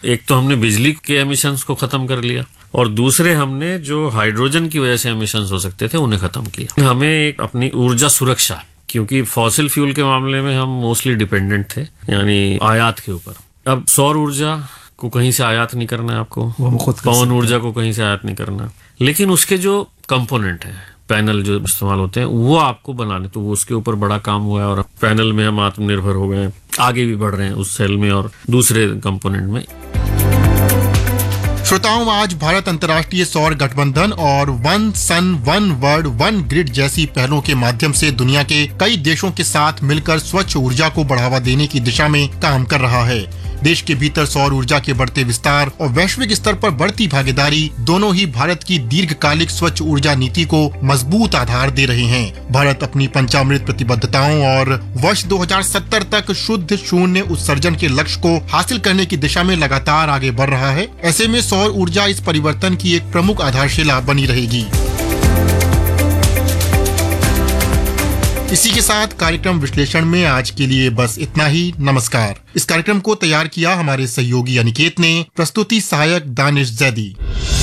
एक तो हमने बिजली के एमिशंस को खत्म कर लिया और दूसरे हमने जो हाइड्रोजन की वजह से एमिशंस हो सकते थे उन्हें खत्म किया। हमें एक अपनी ऊर्जा सुरक्षा, क्योंकि फॉसिल फ्यूल के मामले में हम मोस्टली डिपेंडेंट थे, यानी आयात के ऊपर। अब सौर ऊर्जा को कहीं से आयात नहीं करना है आपको, पवन ऊर्जा को कहीं से आयात नहीं करना, लेकिन उसके जो कंपोनेंट हैं, पैनल जो इस्तेमाल होते हैं, वो आपको बनाने, तो वो उसके ऊपर बड़ा काम हुआ है और पैनल में हम आत्मनिर्भर हो गए, आगे भी बढ़ रहे हैं उस सेल में और दूसरे कंपोनेंट में। श्रोताओं, आज भारत अंतर्राष्ट्रीय सौर गठबंधन और one sun one world one grid जैसी पहलों के माध्यम से दुनिया के कई देशों के साथ मिलकर स्वच्छ ऊर्जा को बढ़ावा देने की दिशा में काम कर रहा है। देश के भीतर सौर ऊर्जा के बढ़ते विस्तार और वैश्विक स्तर पर बढ़ती भागीदारी दोनों ही भारत की दीर्घकालिक स्वच्छ ऊर्जा नीति को मजबूत आधार दे रहे हैं। भारत अपनी पंचामृत प्रतिबद्धताओं और वर्ष 2070 तक शुद्ध शून्य उत्सर्जन के लक्ष्य को हासिल करने की दिशा में लगातार आगे बढ़ रहा है। ऐसे में सौर ऊर्जा इस परिवर्तन की एक प्रमुख आधारशिला बनी रहेगी। इसी के साथ कार्यक्रम विश्लेषण में आज के लिए बस इतना ही। नमस्कार। इस कार्यक्रम को तैयार किया हमारे सहयोगी अनिकेत ने, प्रस्तुति सहायक दानिश जैदी।